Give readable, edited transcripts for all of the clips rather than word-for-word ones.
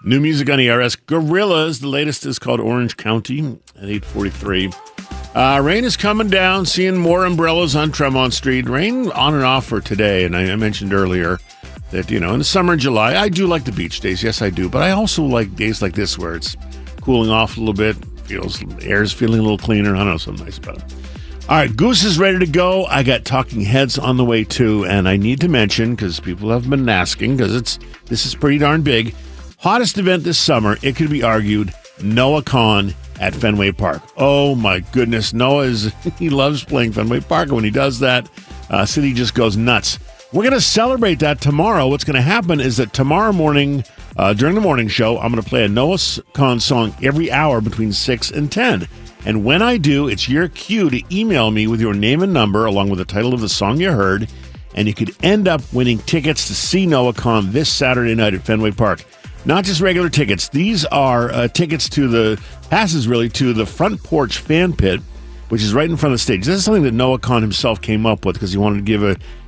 New music on ERS. Gorillaz, the latest is called Orange County at 8:43. Rain is coming down, seeing more umbrellas on Tremont Street. Rain on and off for today, and I mentioned earlier that, in the summer and July, I do like the beach days. Yes, I do. But I also like days like this where it's cooling off a little bit, air's feeling a little cleaner. I don't know, something nice about it. All right, Goose is ready to go. I got Talking Heads on the way, too, and I need to mention, because people have been asking, because this is pretty darn big, hottest event this summer, it could be argued, Noah Kahan at Fenway Park. Oh, my goodness. Noah he loves playing Fenway Park, and when he does that, city just goes nuts. We're going to celebrate that tomorrow. What's going to happen is that tomorrow morning, during the morning show, I'm going to play a Noah Kahan song every hour between 6 and 10. And when I do, it's your cue to email me with your name and number along with the title of the song you heard, and you could end up winning tickets to see Noah Kahan this Saturday night at Fenway Park. Not just regular tickets. These are tickets to the Front Porch Fan Pit, which is right in front of the stage. This is something that Noah Kahan himself came up with because he wanted to give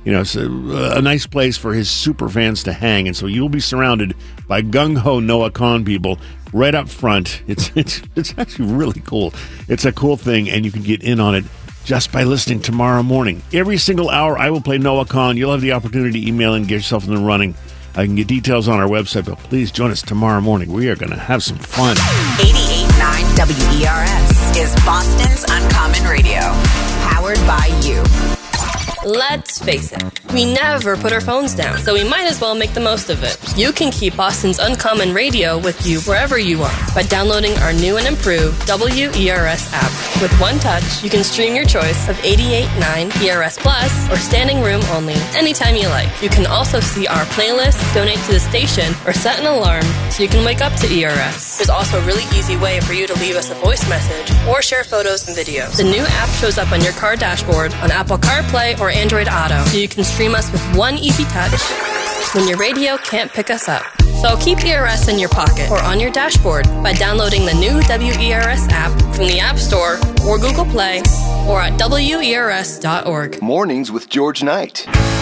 a nice place for his super fans to hang. And so you'll be surrounded by gung-ho Noah Kahan people right up front. It's actually really cool. It's a cool thing, and you can get in on it just by listening tomorrow morning. Every single hour, I will play Noah Kahan. You'll have the opportunity to email and get yourself in the running. I can get details on our website, but please join us tomorrow morning. We are going to have some fun. 88.9 WERS is Boston's Uncommon Radio, powered by you. Let's face it, we never put our phones down, so we might as well make the most of it. You can keep Boston's Uncommon Radio with you wherever you are by downloading our new and improved WERS app. With one touch, you can stream your choice of 88.9 ERS Plus or standing room only anytime you like. You can also see our playlists, donate to the station, or set an alarm so you can wake up to ERS. There's also a really easy way for you to leave us a voice message or share photos and videos. The new app shows up on your car dashboard on Apple CarPlay or Android Auto, so you can stream us with one easy touch when your radio can't pick us up. So keep ERS in your pocket or on your dashboard by downloading the new WERS app from the App Store or Google Play or at WERS.org. Mornings with George Knight.